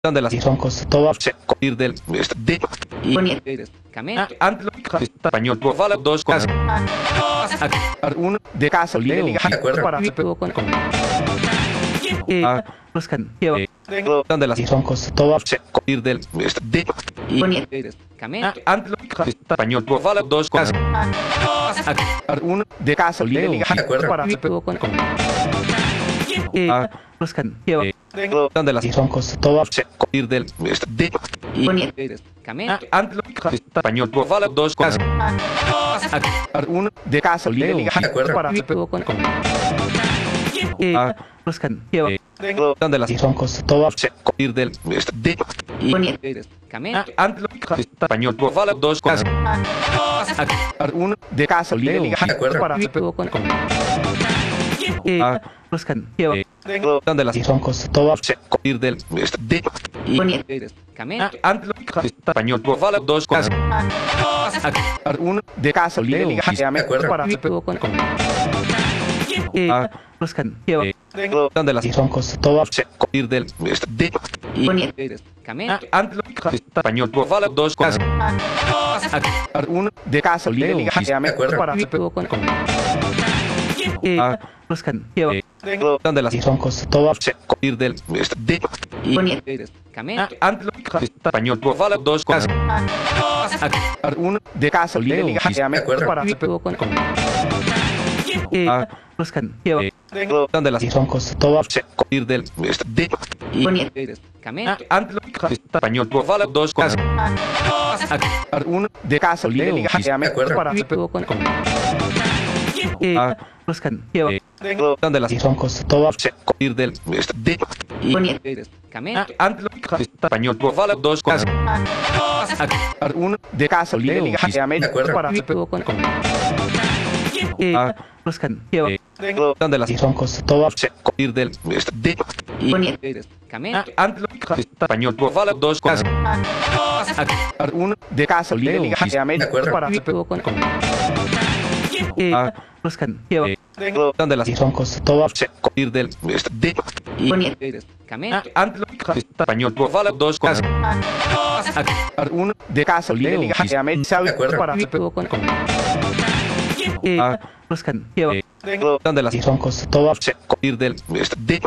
de las y son cosas todas ir del de español dos cosas uno de caso Leo, de acuerdo para de las y son cosas todas ir del de español dos cosas uno de caso Leo, de acuerdo para de las y son cosas todas ir del de español dos cosas uno de caso Leo, de acuerdo para de las y son cosas todas ir del de español dos cosas uno de caso Leo, de acuerdo para de las y son cosas todas ir del de español dos cosas uno de caso Leo, de acuerdo para de las y son cosas todas ir del de español dos cosas uno de caso Leo, de acuerdo para de las y son cosas todas ir del de español dos cosas uno de caso Leo, de acuerdo para de las y son cosas todas ir del de español dos cosas uno de caso Leo, de acuerdo para de las y son cosas todas ir del de español dos cosas uno de caso Leo, de acuerdo para de las y son cosas todas ir del de español dos cosas uno de caso Leo, de acuerdo para de las y son cosas todas ir del de español dos cosas uno de caso Leo, de acuerdo para de las y son cosas todas ir del de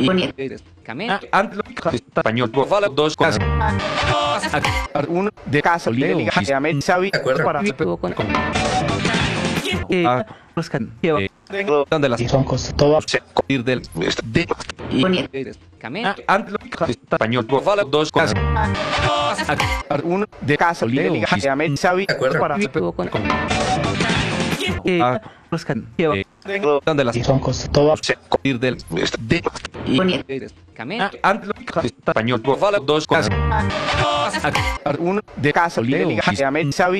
español dos cosas uno de caso Leo, de acuerdo para de las y son cosas todas ir del de español dos cosas uno de caso Leo, de acuerdo para de las y son cosas todas ir del de español dos cosas uno de caso Leo, de